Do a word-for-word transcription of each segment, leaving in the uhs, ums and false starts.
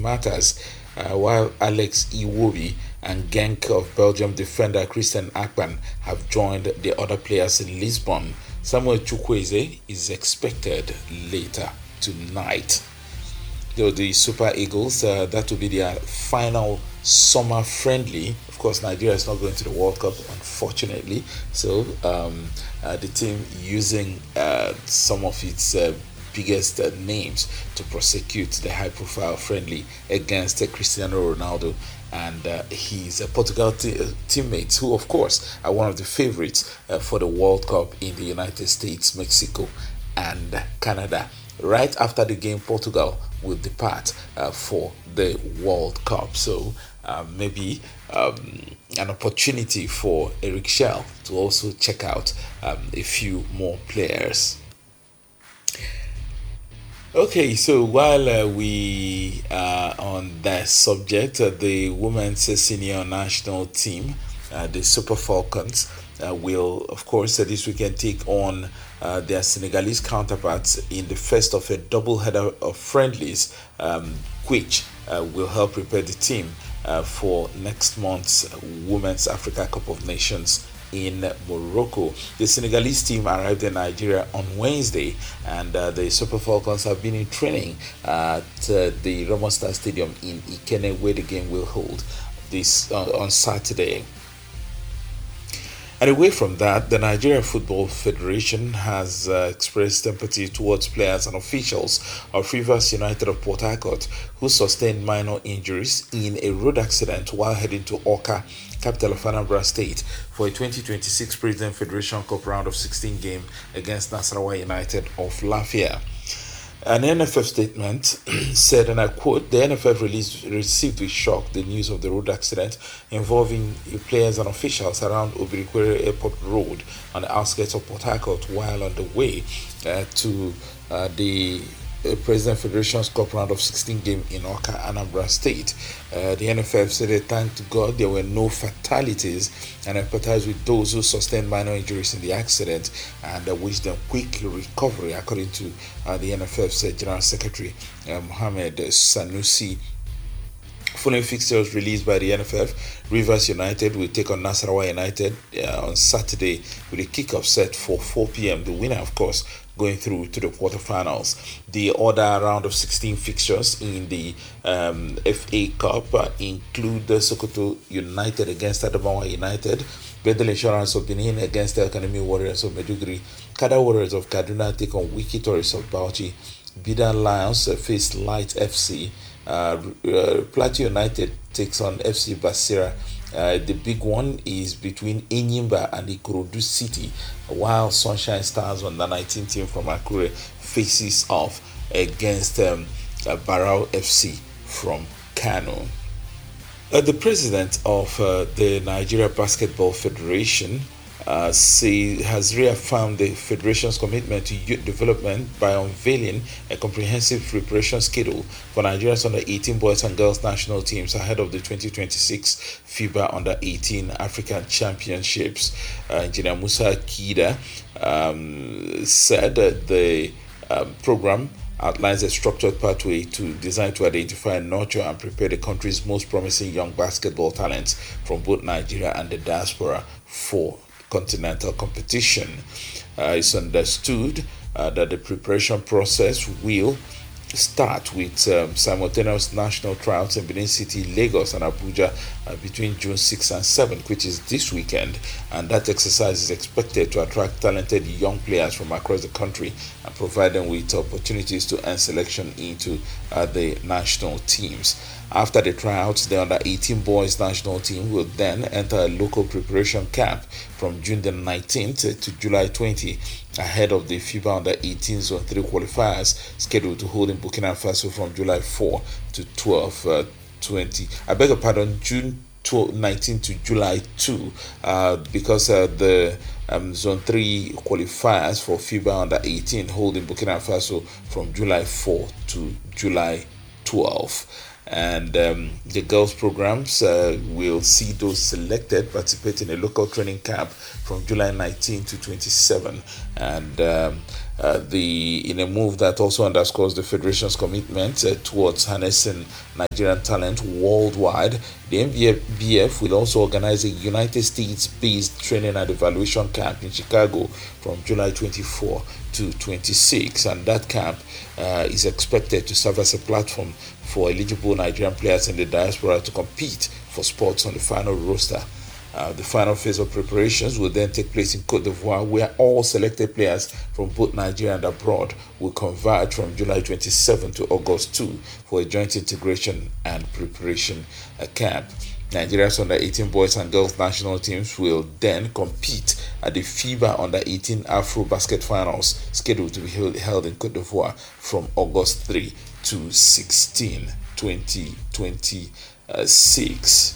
matters, uh, while Alex Iwobi and Genk of Belgium defender Christian Akpan have joined the other players in Lisbon. Samuel Chukwueze is expected later tonight. Though the Super Eagles, uh, that will be their final summer friendly. Of course, Nigeria is not going to the World Cup, unfortunately. So um, uh, the team using uh, some of its uh, biggest uh, names to prosecute the high-profile friendly against uh, Cristiano Ronaldo and uh, his uh, Portugal t- uh, teammates, who, of course, are one of the favorites uh, for the World Cup in the United States, Mexico, and Canada. Right after the game, Portugal will depart uh, for the World Cup. So uh, maybe um, an opportunity for Eric Schell to also check out um, a few more players. Okay, so while uh, we are on that subject, uh, the women's senior national team, uh, the Super Falcons, uh, will, of course, uh, this weekend take on uh, their Senegalese counterparts in the first of a double header of friendlies, um, which uh, will help prepare the team uh, for next month's Women's Africa Cup of Nations in Morocco. The Senegalese team arrived in Nigeria on Wednesday, and uh, the Super Falcons have been in training at uh, the Remo Star Stadium in Ikenne, where the game will hold this uh, on Saturday. And away from that, the Nigeria Football Federation has uh, expressed empathy towards players and officials of Rivers United of Port Harcourt who sustained minor injuries in a road accident while heading to Awka, capital of Anambra State, for a twenty twenty-six President Federation Cup round of sixteen game against Nasarawa United of Lafia. An N F F statement said, and I quote, "The N F F released, received with shock the news of the road accident involving players and officials around Obirikwere Airport Road on the outskirts of Port Harcourt while on the way uh, to uh, the uh, President Federation's Cup round of sixteen game in Awka, Anambra State." Uh, the N F F said they thanked God there were no fatalities and empathized with those who sustained minor injuries in the accident and uh, wished them quick recovery, according to uh, the N F F's uh, General Secretary uh, Mohamed Sanusi. Following fixtures released by the N F F, Rivers United will take on Nasarawa United uh, on Saturday with a kickoff set for four p.m. The winner, of course, going through to the quarterfinals. The other round of sixteen fixtures in the um, F A Cup uh, include the Sokoto United against Adamawa United, Bedel Insurance of Benin against the Academy Warriors of Meduguri, Kada Warriors of Kaduna take on Wiki Tourists of Bauchi, Bidan Lions uh, face Light F C, uh, uh, Plateau United takes on F C Basira. Uh, the big one is between Enyimba and Ikorodu City, while Sunshine Stars on the nineteen team from Akure faces off against um, uh, Barao F C from Kano. Uh, the president of uh, the Nigeria Basketball Federation uh, say, has reaffirmed the Federation's commitment to youth development by unveiling a comprehensive preparation schedule for Nigeria's under eighteen boys and girls national teams ahead of the twenty twenty-six FIBA under eighteen African Championships. Uh, Engineer Musa Kida um, said that the um, program outlines a structured pathway to design to identify, nurture, and prepare the country's most promising young basketball talents from both Nigeria and the diaspora for continental competition. Uh, it's understood uh, that the preparation process will start with um, simultaneous national trials in Benin City, Lagos, and Abuja uh, between June sixth and seventh, which is this weekend. And that exercise is expected to attract talented young players from across the country and provide them with opportunities to earn selection into uh, the national teams. After the tryouts, the under eighteen boys national team will then enter a local preparation camp from June the nineteenth to July twentieth ahead of the FIBA under eighteen Zone three qualifiers scheduled to hold in Burkina Faso from July fourth to twelfth, uh, twenty. I beg your pardon, June nineteenth to July second, uh, because uh, the um, Zone three qualifiers for FIBA under eighteen hold in Burkina Faso from July fourth to July twelfth. And um, the girls programs uh, will see those selected participate in a local training camp from July nineteenth to twenty-seventh. And um, Uh, the in a move that also underscores the federation's commitment uh, towards harnessing Nigerian talent worldwide, the N V B F will also organize a United States-based training and evaluation camp in Chicago from July twenty-fourth to twenty-sixth, and that camp uh, is expected to serve as a platform for eligible Nigerian players in the diaspora to compete for spots on the final roster. Uh, the final phase of preparations will then take place in Cote d'Ivoire, where all selected players from both Nigeria and abroad will converge from July twenty-seventh to August second for a joint integration and preparation uh, camp. Nigeria's under eighteen boys and girls national teams will then compete at the FIBA under eighteen Afro Basket Finals, scheduled to be held, held in Cote d'Ivoire from August third to sixteenth, twenty twenty-six.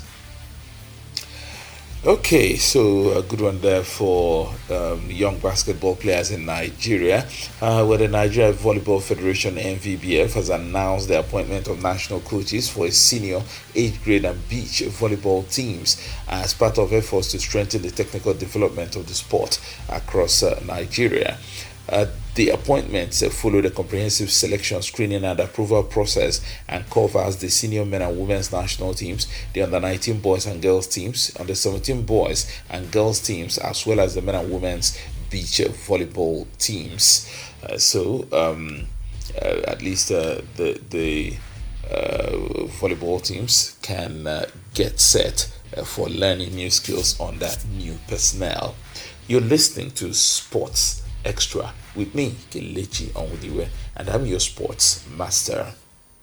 Okay, so a good one there for um, young basketball players in Nigeria, uh, where the Nigeria Volleyball Federation N V B F has announced the appointment of national coaches for its senior, age grade and beach volleyball teams as part of efforts to strengthen the technical development of the sport across uh, Nigeria. Uh, the appointments uh, follow the comprehensive selection, screening and approval process and covers the senior men and women's national teams, the under nineteen boys and girls teams, under seventeen boys and girls teams, as well as the men and women's beach volleyball teams. Uh, so um, uh, at least uh, the, the uh, volleyball teams can uh, get set uh, for learning new skills on that new personnel. You're listening to Sports Extra with me, Kelechi Onwudiwe, and I'm your sports master.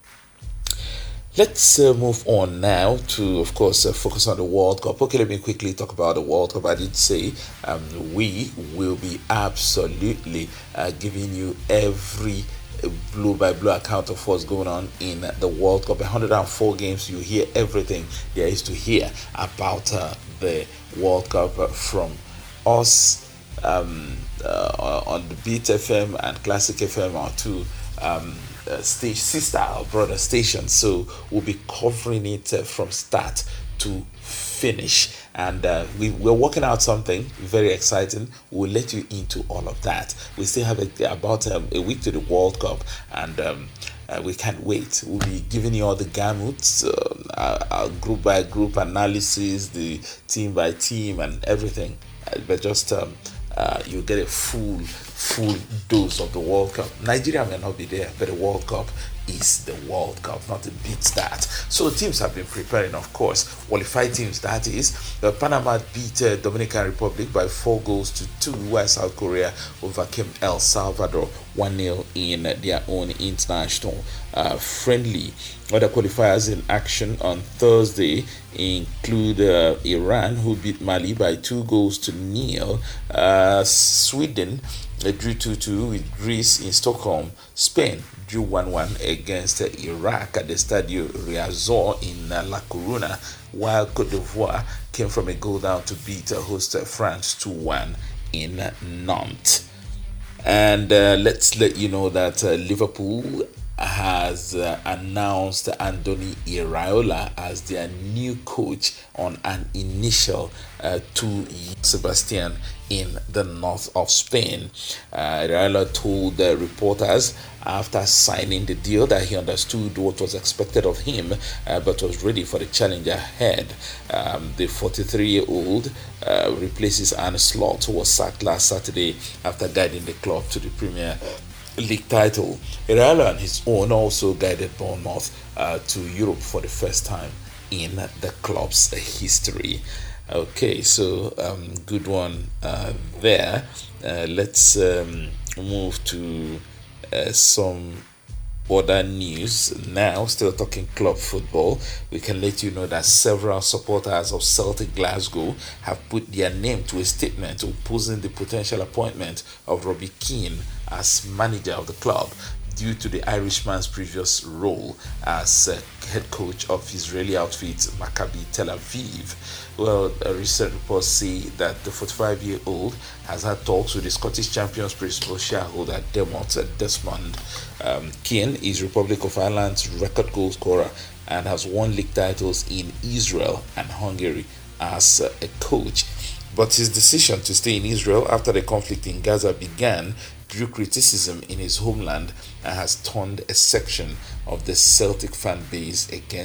Let's uh, move on now to, of course, uh, focus on the World Cup. Okay, let me quickly talk about the World Cup. I did say um, we will be absolutely uh, giving you every blow by blow account of what's going on in the World Cup. one hundred four games, you hear everything there is to hear about uh, the World Cup uh, from us. Um, uh, on the Beat F M and Classic F M are two um, uh, stage sister or brother stations, so we'll be covering it uh, from start to finish, and uh, we, we're working out something very exciting. We'll let you into all of that. We still have a, about um, a week to the World Cup, and um, uh, we can't wait. We'll be giving you all the gamuts, uh, our, our group by group analysis, the team by team and everything, uh, but just um, Uh, you get a full, full dose of the World Cup. Nigeria may not be there, but the World Cup is the World Cup, not to beat that. So teams have been preparing, of course. Qualified teams, that is. The Panama beat uh, Dominican Republic by four goals to two, while South Korea overcame El Salvador one nil in their own international uh, friendly. Other qualifiers in action on Thursday include uh, Iran, who beat Mali by two goals to nil. Uh, Sweden uh, drew two two with Greece in Stockholm. Spain drew one one against uh, Iraq at the Stadio Riazor in uh, La Coruna, while Cote d'Ivoire came from a goal down to beat uh, host uh, France two one in uh, Nantes. And uh, let's let you know that uh, Liverpool has uh, announced Andoni Iraola as their new coach on an initial uh, two years. Sebastian in the north of Spain. Uh, Iraola told the reporters after signing the deal that he understood what was expected of him, uh, but was ready for the challenge ahead. Um, the forty-three-year-old uh, replaces Arne Slot, who was sacked last Saturday after guiding the club to the Premier League title. Iraola on his own also guided Bournemouth uh, to Europe for the first time in the club's history. Okay, so um, good one uh, there. Uh, let's um, move to uh, some other news now. Still talking club football, we can let you know that several supporters of Celtic Glasgow have put their name to a statement opposing the potential appointment of Robbie Keane as manager of the club due to the Irishman's previous role as uh, head coach of Israeli outfit Maccabi Tel Aviv. Well, a recent report say that the forty-five-year-old has had talks with the Scottish Champions principal shareholder Dermot Desmond. Um, Keane is Republic of Ireland's record goal scorer and has won league titles in Israel and Hungary as uh, a coach. But his decision to stay in Israel after the conflict in Gaza began drew criticism in his homeland and has turned a section of the Celtic fan base against